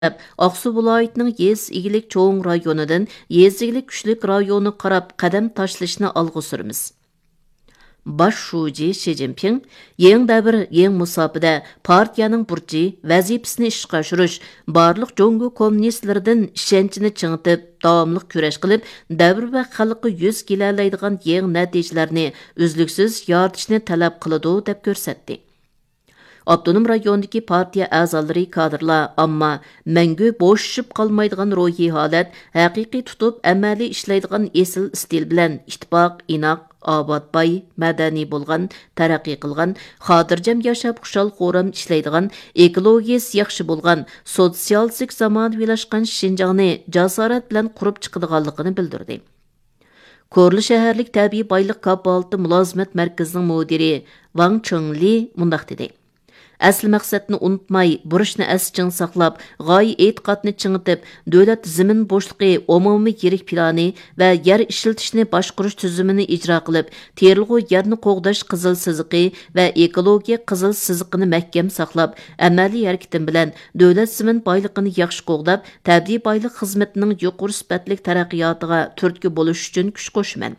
Ақсу viloyatining yez igilik cho'ng rayonidan yez igilik kuchlik rayoni qarab qadam tashlashni alg'a suramiz. Baş şuji Xi Jinping yeng davr yeng musofida partiyaning burchi vazifasini ishga oshirish, barliq Jongo kommunistlaridan ishonchini chingitib, davomli kurash qilib, davr va xalqqa yuz kelaydigan yeng natijalarni uzluksiz yoritishni talab qiladi deb ko'rsatdi. Abdunum rayonidagi partiya a'zolari kadrlar ammo mangu bo'shishib qolmaydigan ruhiy holat, haqiqiy tutib amaliy ishlaydigan esil stil bilan ittifoq, inoq, obodboy, madaniy bo'lgan, taraqqiy qilgan, xotirjam yashab xushal xo'ram ishlaydigan, ekologiyasi yaxshi bo'lgan, sotsialistik zamonaviylashgan Shinjongni jasorat bilan qurib chiqadiganligini bildirdi. Korli shaharlik tabiiy boylik kafolati mulozimat markazining mudiri Wang Chengli mundaq dedi. Asl maqsadni unutmay, burishni asching saqlab, g'oya e'tiqodni chingitib, davlat zimin bo'shliqi umumiy yirik plani va yer ishlatishni boshqarish tuzumini ijro qilib, terilg'u yerni qo'g'dash qizil siziqi va ekologiya qizil siziqini mahkam saqlab, amaliy harakatim bilan davlat zimin boyligini yaxshi qo'g'dab, tabiiy boylik xizmatining yuqori sifatli taraqqiyotiga turtki bo'lish uchun kuch qo'shaman.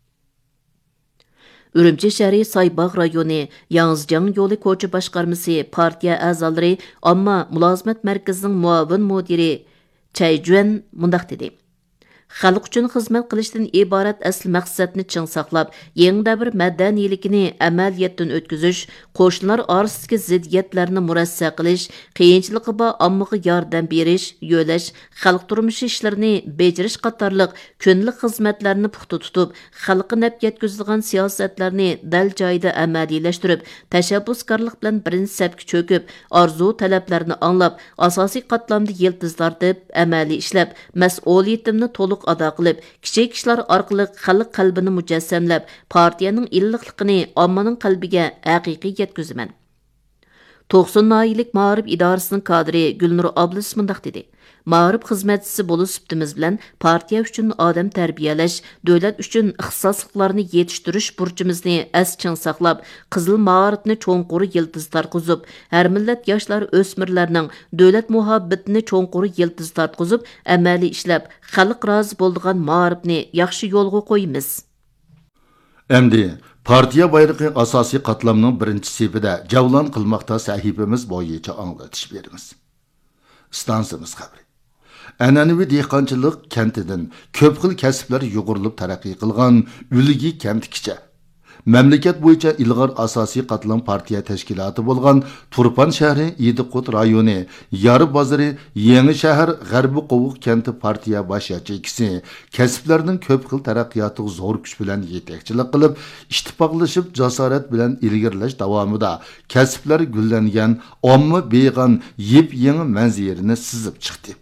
Ürümçi şəhəri Saybağ rayonu Yangzijang yolu koçu başqarması partiya a'zolari amma mulozimət mərkəzinin muavin mudiri Chayjuan mundaq dedi. Xalq uchun xizmat qilishdan iborat asl maqsadni ching saqlab, yangi davr madaniyligini amaliyotdan o'tkazish, qo'shnilar orasidagi ziddiyatlarni murassa qilish, qiyinchiligi bor ommaga yordam berish, yo'lash, xalq turmushi ishlarini bejirish qatorliq kunlik xizmatlarni puxta tutib, xalqqa naf yetkazadigan siyosatlarni dal joyida amaliylashtirib, tashabbuskorlik bilan birinchi safga cho'kib, orzu talablarni anglab, asosiy qatlamda yildiz tortib, amaliy ishlab, mas'uliyatimni to'liq ado qilib, kichik ishlar orqali xalq qalbini mujassamlab, partiyaning illiqligini ommaning qalbiga haqiqiy yetkazaman. 90 noyilik ma'rif idorasining kadri Gulnur Ablis mundaq dedi. Ma'rif xizmatchisi bo'lish sifatimiz bilan partiya uchun odam tarbiyalash, davlat uchun ixtisosliklarni yetishtirish burchimizni as-ching saqlab, qizil ma'rifni cho'nquri yildiz tarqizib, har millat yoshlar o'smirlarning davlat muhabbatini cho'nquri yildiz tarqizib, amaliy ishlab, xalq rozi bo'ladigan ma'rifni yaxshi yo'lga qo'yamiz. Endi partiya bayrog'i asosiy qatlamning birinchi sifida javlon qilmoqda sahifamiz bo'yicha anglatish beramiz. Stansiyamiz xabari. An'anaviy dehqonchilik kentidan ko'p xil kasblar yugurilib taraqqiy qilgan Ulgi kentkicha mamlakat bo'yicha ilg'or asosiy qatlam partiya tashkiloti bo'lgan Turpan shahri Yediqut rayoni Yari bozori Yangi shahar G'arbiy Qovuq kenti partiya bosh yacheychisi kasblarning ko'p xil taraqqiyotiga zo'r kuch bilan yetakchilik qilib, ittifoqlashib jasorat bilan ilgirlash davomida kasblar gullangan, omma beyg'on yep-yangi manzirini sizib chiqdi.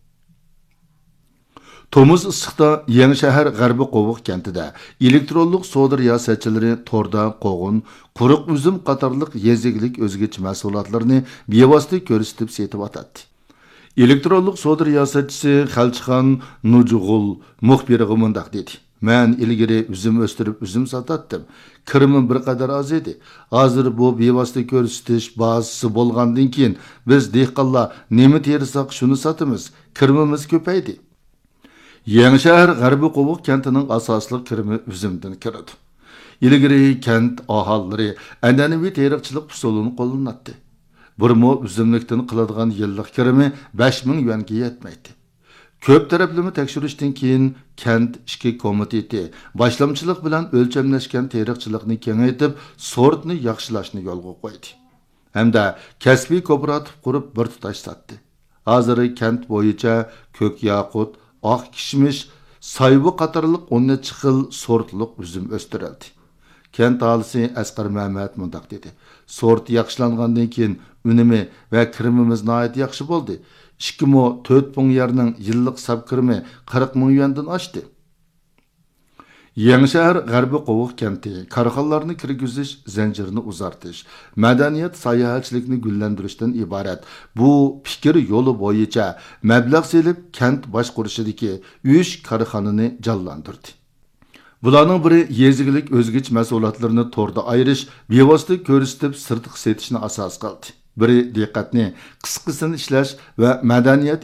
Tomuz issiqda Yangi shahar G'arbiy Qovuq kentida elektronlik savdo riyosatchilari torda qo'g'in, quruq uzum qatorliq yezigilik o'zgacha mahsulotlarni bevosita ko'rsatib setib atadi. Elektronlik savdo riyosatchisi Xalchixon Nujug'ul muxbiriga mundaq dedi. Men ilgari uzum o'stirib uzum sotatdim. Kirimim bir qadar oz edi. Hozir bu bevosita ko'rsatish bazasi bo'lgandan keyin biz dehqonlar nima terisak shuni sotamiz. Kirimimiz ko'paydi. Yangi shahar G'arbiy Qovuq kentining asosli kirimi uzumdan kiradi. Ilgari kent aholilari an'anaviy teriqchilik usulini qo'llanadi. Burmo uzumlikdan qiladigan yillik kirimi 5000 yuanga yetmaydi. Ko'p taraflama tekshirishdan keyin kent ishki komiteti boshlamchilik bilan o'lchamlashgan teriqchilikni kengaytib, sortni yaxshilashni yo'lga qo'ydi. Hamda kasbiy kooperativ qurib bir tutash satdi. Hozir kent bo'yicha ko'k yaqut, oq kishmish, sayvu qatorliq 10 xil sortliq uzum o'stirildi. Kent aholisi Asqar Mahmad mundaq dedi. Sort yaxshilangandan keyin unumi va kirimimiz nihoyat yaxshi bo'ldi. 2,4 ming yerning yillik sab kirimi 40 ming yuandan oshdi. Yangi shahar G'arbiy Qovuq kenti korxonalarni kirgizish zanjirini uzartish, madaniyat sayohatchilikni gullantirishdan iborat. Bu fikr yo'li bo'yicha mablag' selib kent boshqarishidagi 3 korxonani jonlantirdi. Bularning biri yezigilik o'zgich mahsulotlarini torda ayirish, bevosita ko'rsatib sirtqi setishni asos qildi. biri diqqatni qisqasini ishlash va madaniyat